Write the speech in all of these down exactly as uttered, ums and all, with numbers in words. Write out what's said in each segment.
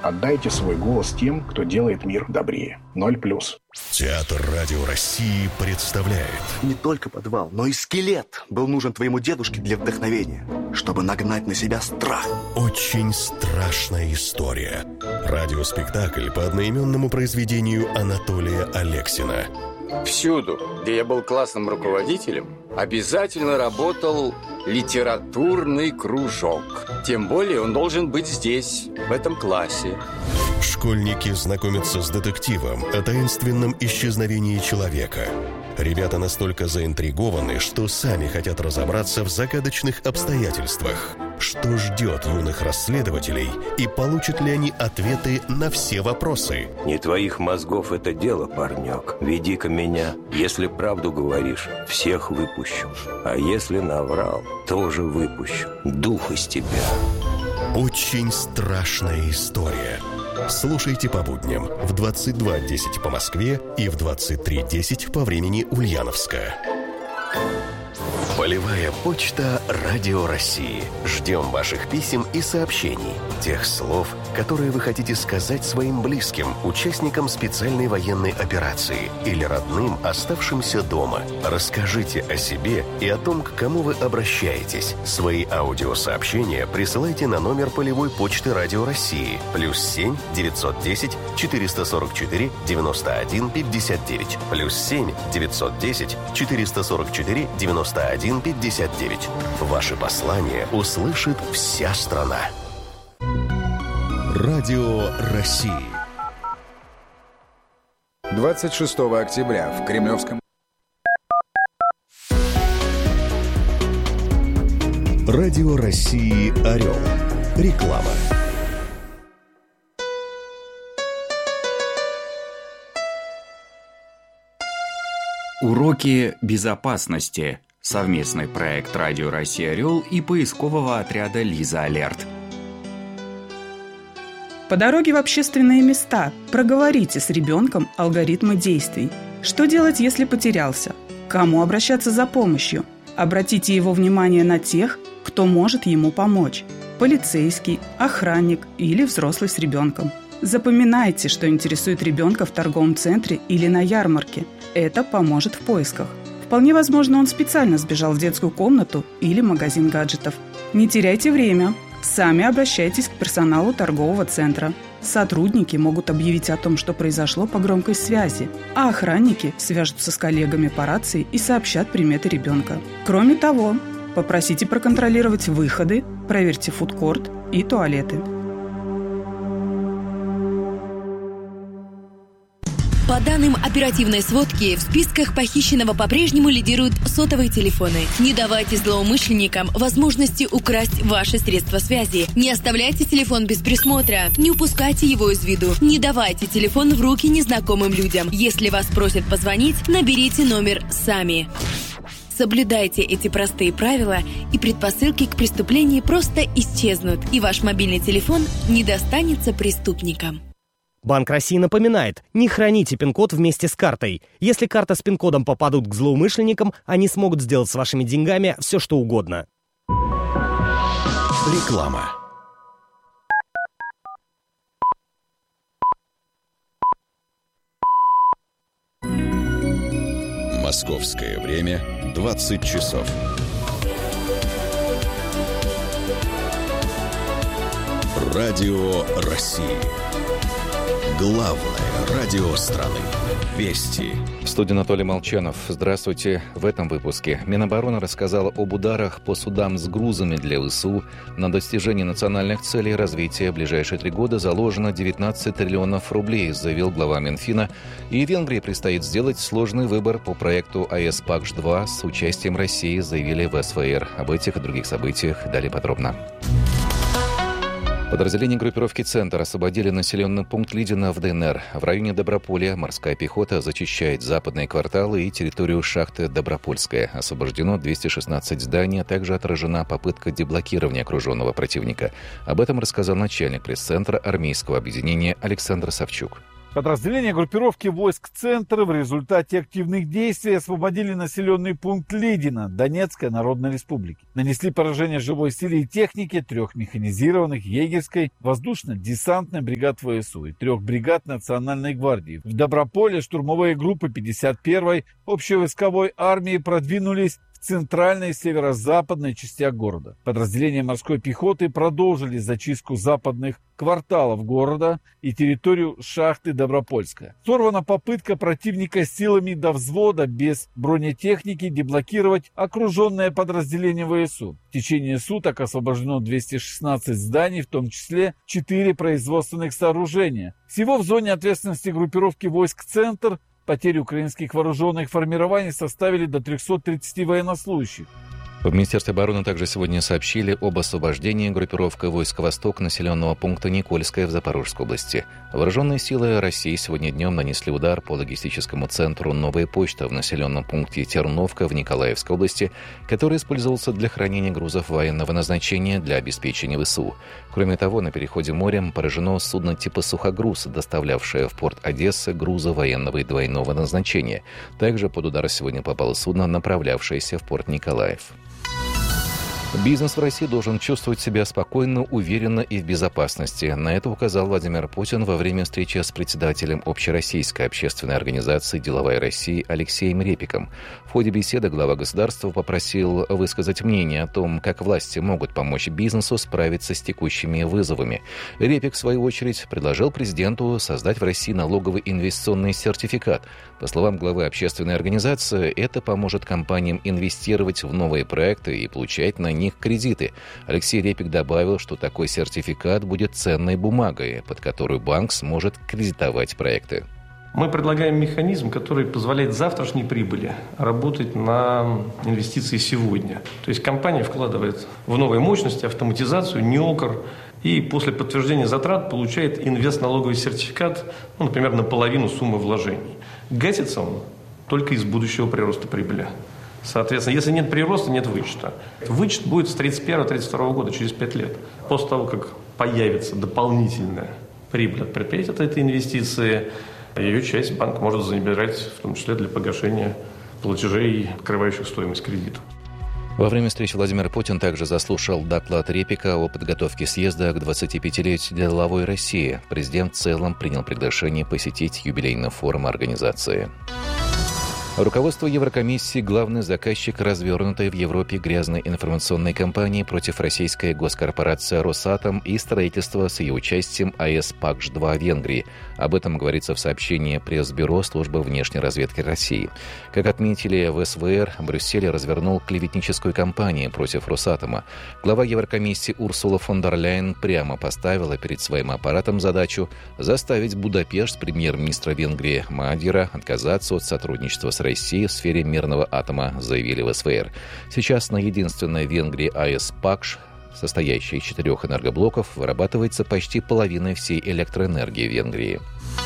Отдайте свой голос тем, кто делает мир добрее. Ноль плюс. Театр Радио России представляет. Не только подвал, но и скелет был нужен твоему дедушке для вдохновения, чтобы нагнать на себя страх. Очень страшная история. Радиоспектакль по одноименному произведению Анатолия Алексина. Всюду, где я был классным руководителем, обязательно работал литературный кружок. Тем более он должен быть здесь, в этом классе. Школьники знакомятся с детективом о таинственном исчезновении человека. Ребята настолько заинтригованы, что сами хотят разобраться в загадочных обстоятельствах. Что ждет юных расследователей и получат ли они ответы на все вопросы? Не твоих мозгов это дело, парнек. Веди-ка меня. Если правду говоришь, всех выпущу. А если наврал, тоже выпущу. Дух из тебя. Очень страшная история. Слушайте по будням в двадцать два десять по Москве и в двадцать три десять по времени Ульяновска. Полевая почта Радио России. Ждем ваших писем и сообщений. Тех слов, которые вы хотите сказать своим близким, участникам специальной военной операции или родным, оставшимся дома. Расскажите о себе и о том, к кому вы обращаетесь. Свои аудиосообщения присылайте на номер полевой почты Радио России. Плюс семь девятьсот десять четыреста сорок четыре девяносто один пятьдесят девять. Плюс семь девятьсот десять четыреста сорок четыре девяносто один пятьдесят девять. Ваши послания услышит вся страна. Радио России. двадцать шестого октября в Кремлевском... Радио России «Орел». Реклама. Уроки безопасности. Совместный проект Радио Россия «Орел» и поискового отряда «Лиза Алерт». По дороге в общественные места проговорите с ребенком алгоритмы действий. Что делать, если потерялся? К кому обращаться за помощью? Обратите его внимание на тех, кто может ему помочь. Полицейский, охранник или взрослый с ребенком. Запоминайте, что интересует ребенка в торговом центре или на ярмарке. Это поможет в поисках. Вполне возможно, он специально сбежал в детскую комнату или магазин гаджетов. Не теряйте время. Сами обращайтесь к персоналу торгового центра. Сотрудники могут объявить о том, что произошло по громкой связи, а охранники свяжутся с коллегами по рации и сообщат приметы ребенка. Кроме того, попросите проконтролировать выходы, проверьте фудкорт и туалеты. По данным оперативной сводки, в списках похищенного по-прежнему лидируют сотовые телефоны. Не давайте злоумышленникам возможности украсть ваши средства связи. Не оставляйте телефон без присмотра. Не упускайте его из виду. Не давайте телефон в руки незнакомым людям. Если вас просят позвонить, наберите номер сами. Соблюдайте эти простые правила, и предпосылки к преступлению просто исчезнут, и ваш мобильный телефон не достанется преступникам. Банк России напоминает, не храните пин-код вместе с картой. Если карта с пин-кодом попадут к злоумышленникам, они смогут сделать с вашими деньгами все, что угодно. Реклама. Московское время двадцать часов. Радио России. Главное радио страны. Вести. В студии Анатолий Молчанов. Здравствуйте. В этом выпуске Минобороны рассказала об ударах по судам с грузами для ВСУ. На достижение национальных целей развития в ближайшие три года заложено девятнадцать триллионов рублей, заявил глава Минфина. И Венгрии предстоит сделать сложный выбор по проекту АЭС ПАКШ-два с участием России, заявили в СВР. Об этих и других событиях далее подробно. Подразделения группировки «Центр» освободили населенный пункт Лидино в ДНР. В районе Доброполя морская пехота зачищает западные кварталы и территорию шахты Добропольская. Освобождено двести шестнадцать зданий, а также отражена попытка деблокирования окруженного противника. Об этом рассказал начальник пресс-центра армейского объединения Александр Савчук. Подразделения группировки войск «Центр» в результате активных действий освободили населенный пункт Лидино Донецкой Народной Республики. Нанесли поражение живой силе и технике трех механизированных егерской воздушно-десантной бригад ВСУ и трех бригад Национальной гвардии. В Доброполе штурмовые группы пятьдесят первой общевойсковой армии продвинулись в центральной и северо-западной частях города. Подразделения морской пехоты продолжили зачистку западных кварталов города и территорию шахты Добропольская. Сорвана попытка противника силами до взвода без бронетехники деблокировать окруженное подразделение ВСУ. В течение суток освобождено двести шестнадцать зданий, в том числе четыре производственных сооружения. Всего в зоне ответственности группировки войск «Центр» потери украинских вооруженных формирований составили до трехсот тридцати военнослужащих. В Министерстве обороны также сегодня сообщили об освобождении группировки войск «Восток» населенного пункта Никольское в Запорожской области. Вооруженные силы России сегодня днем нанесли удар по логистическому центру «Новая почта» в населенном пункте Терновка в Николаевской области, который использовался для хранения грузов военного назначения для обеспечения ВСУ. Кроме того, на переходе морем поражено судно типа «Сухогруз», доставлявшее в порт Одессы грузы военного и двойного назначения. Также под удар сегодня попало судно, направлявшееся в порт Николаев. Бизнес в России должен чувствовать себя спокойно, уверенно и в безопасности. На это указал Владимир Путин во время встречи с председателем Общероссийской общественной организации «Деловая Россия» Алексеем Репиком. В ходе беседы глава государства попросил высказать мнение о том, как власти могут помочь бизнесу справиться с текущими вызовами. Репик, в свою очередь, предложил президенту создать в России налоговый инвестиционный сертификат. По словам главы общественной организации, это поможет компаниям инвестировать в новые проекты и получать на них кредиты. Алексей Репик добавил, что такой сертификат будет ценной бумагой, под которую банк сможет кредитовать проекты. Мы предлагаем механизм, который позволяет завтрашней прибыли работать на инвестиции сегодня. То есть компания вкладывает в новые мощности, автоматизацию, НИОКР, и после подтверждения затрат получает инвестналоговый сертификат, ну, например, на половину суммы вложений. Гасится он только из будущего прироста прибыли. Соответственно, если нет прироста, нет вычета. Вычет будет с тридцать первого — тридцать второго года, через пять лет. После того, как появится дополнительная прибыль от предприятия, от этой инвестиции, ее часть банк может забирать, в том числе для погашения платежей, покрывающих стоимость кредита. Во время встречи Владимир Путин также заслушал доклад Репика о подготовке съезда к двадцатипятилетию Деловой России. Президент в целом принял приглашение посетить юбилейный форум организации. Руководство Еврокомиссии – главный заказчик развернутой в Европе грязной информационной кампании против российской госкорпорации «Росатом» и строительства с ее участием АЭС Пакш-два в Венгрии. Об этом говорится в сообщении пресс-бюро Службы внешней разведки России. Как отметили в СВР, Брюссель развернул клеветническую кампанию против «Росатома». Глава Еврокомиссии Урсула фон дер Ляйен прямо поставила перед своим аппаратом задачу заставить Будапешт с премьер-министра Венгрии Мадира отказаться от сотрудничества с Россией России в сфере мирного атома, заявили в СВР. Сейчас на единственной в Венгрии АЭС Пакш, состоящей из четырех энергоблоков, вырабатывается почти половина всей электроэнергии в Венгрии.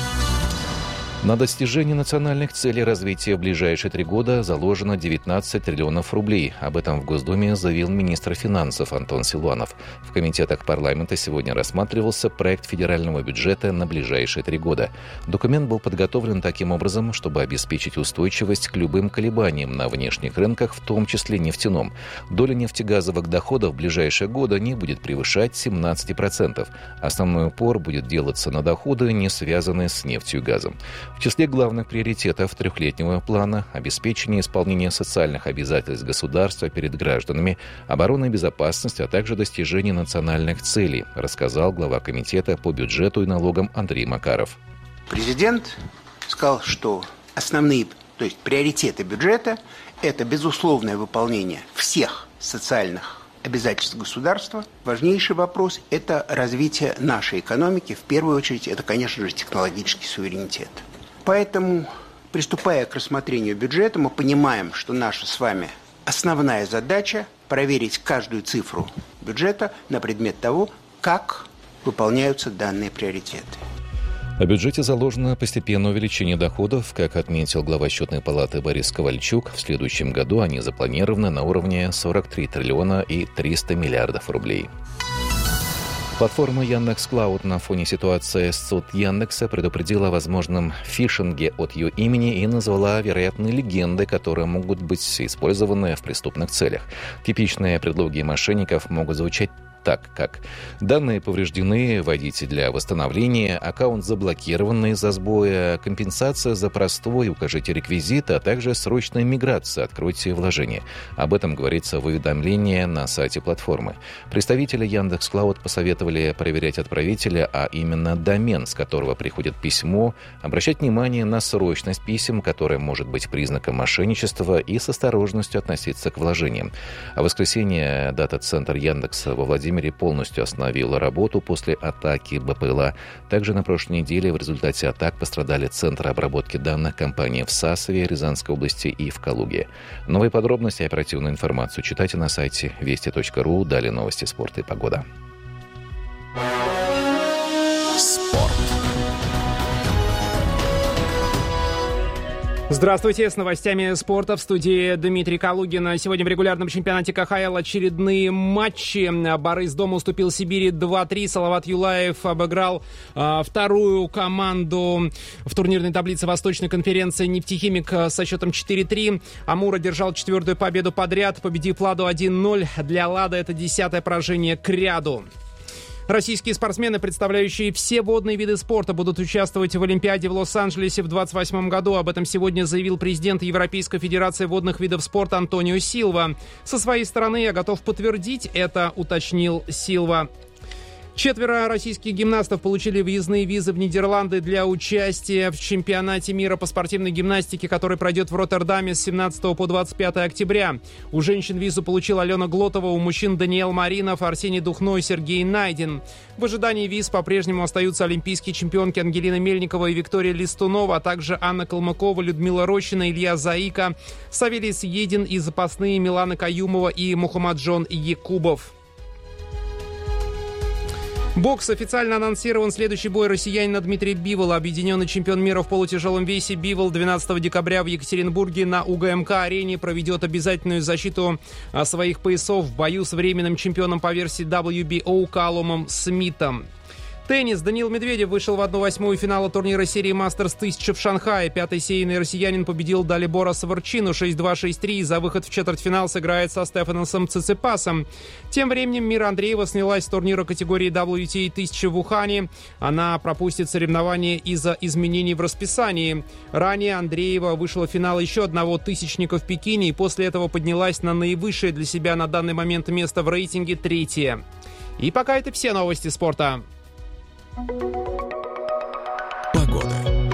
На достижение национальных целей развития в ближайшие три года заложено девятнадцать триллионов рублей. Об этом в Госдуме заявил министр финансов Антон Силуанов. В комитетах парламента сегодня рассматривался проект федерального бюджета на ближайшие три года. Документ был подготовлен таким образом, чтобы обеспечить устойчивость к любым колебаниям на внешних рынках, в том числе нефтяном. Доля нефтегазовых доходов в ближайшие годы не будет превышать семнадцать процентов. Основной упор будет делаться на доходы, не связанные с нефтью и газом. В числе главных приоритетов трехлетнего плана – обеспечение исполнения социальных обязательств государства перед гражданами, оборона и безопасность, а также достижение национальных целей, рассказал глава комитета по бюджету и налогам Андрей Макаров. Президент сказал, что основные, то есть приоритеты бюджета – это безусловное выполнение всех социальных обязательств государства. Важнейший вопрос – это развитие нашей экономики. В первую очередь, это, конечно же, технологический суверенитет. Поэтому, приступая к рассмотрению бюджета, мы понимаем, что наша с вами основная задача – проверить каждую цифру бюджета на предмет того, как выполняются данные приоритеты. В бюджете заложено постепенное увеличение доходов. Как отметил глава Счетной палаты Борис Ковальчук, в следующем году они запланированы на уровне сорок три триллиона и триста миллиардов рублей. Платформа Яндекс.Клауд на фоне ситуации с суд Яндекса предупредила о возможном фишинге от ее имени и назвала вероятные легенды, которые могут быть использованы в преступных целях. Типичные предлоги мошенников могут звучать так, как данные повреждены, вводите для восстановления, аккаунт заблокирован из-за сбоя, компенсация за простой, укажите реквизиты, а также срочная миграция, откройте вложение. Об этом говорится в уведомлении на сайте платформы. Представители Яндекс.Клауд посоветовали проверять отправителя, а именно домен, с которого приходит письмо, обращать внимание на срочность писем, которая может быть признаком мошенничества, и с осторожностью относиться к вложениям. А в воскресенье дата-центр Яндекса во Владимире полностью остановил работу после атаки БПЛА. Также на прошлой неделе в результате атак пострадали центры обработки данных компании в Сасове, Рязанской области и в Калуге. Новые подробности и оперативную информацию читайте на сайте вести точка ру. Далее новости спорта и погода. Спорт. Здравствуйте, с новостями спорта в студии Дмитрий Калугин. Сегодня в регулярном чемпионате ка ха эл очередные матчи. Борис дома уступил Сибири два-три. Салават Юлаев обыграл а, вторую команду в турнирной таблице Восточной конференции «Нефтехимик» со счетом четыре-три. Амур одержал четвертую победу подряд, победив «Ладу» один-ноль. Для «Лада» это десятое поражение к ряду. Российские спортсмены, представляющие все водные виды спорта, будут участвовать в Олимпиаде в Лос-Анджелесе в двадцать восьмом году. Об этом сегодня заявил президент Европейской федерации водных видов спорта Антонио Силва. Со своей стороны я готов подтвердить это, уточнил Силва. Четверо российских гимнастов получили въездные визы в Нидерланды для участия в чемпионате мира по спортивной гимнастике, который пройдет в Роттердаме с семнадцатого по двадцать пятое октября. У женщин визу получила Алена Глотова, у мужчин Даниэл Маринов, Арсений Духно и Сергей Найдин. В ожидании виз по-прежнему остаются олимпийские чемпионки Ангелина Мельникова и Виктория Листунова, а также Анна Калмыкова, Людмила Рощина, Илья Заика, Савелий Съедин и запасные Милана Каюмова и Мухаммаджон Якубов. Бокс. Официально анонсирован следующий бой россиянина Дмитрия Бивола. Объединенный чемпион мира в полутяжелом весе Бивол двенадцатого декабря в Екатеринбурге на у гэ эм ка-арене проведет обязательную защиту своих поясов в бою с временным чемпионом по версии дабл ю би о Калумом Смитом. Теннис. Даниил Медведев вышел в одну восьмую финала турнира серии «Мастерс тысяча» в Шанхае. Пятый сейный россиянин победил Далибора Саварчину шесть-два, шесть-три и за выход в четвертьфинал сыграет со Стефаносом Циципасом. Тем временем Мира Андреева снялась с турнира категории дабл ю ти эй тысяча в Ухане. Она пропустит соревнования из-за изменений в расписании. Ранее Андреева вышла в финал еще одного тысячника в Пекине и после этого поднялась на наивысшее для себя на данный момент место в рейтинге, третье. И пока это все новости спорта. Погода.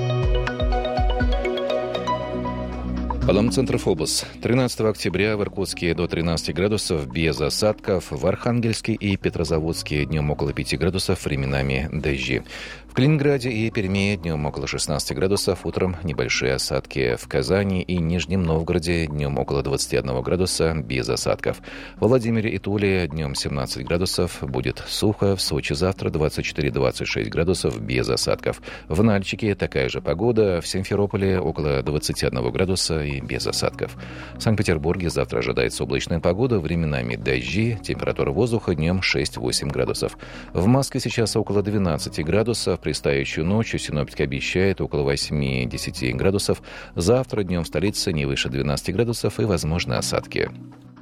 По нам центр Фобос. тринадцатого октября в Иркутске до тринадцати градусов без осадков. В Архангельске и Петрозаводске днем около пяти градусов, временами дожди. В Калининграде и Перми днем около шестнадцати градусов, утром небольшие осадки. В Казани и Нижнем Новгороде днем около двадцати одного градуса без осадков. В Владимире и Туле днем семнадцать градусов, будет сухо. В Сочи завтра двадцать четыре - двадцать шесть градусов без осадков. В Нальчике такая же погода. В Симферополе около двадцати одного градуса и без осадков. В Санкт-Петербурге завтра ожидается облачная погода, временами дожди, температура воздуха днем шесть-восемь градусов. В Москве сейчас около двенадцати градусов, предстоящую ночью синоптики обещают около восьми-десяти градусов. Завтра днем в столице не выше двенадцати градусов и возможны осадки.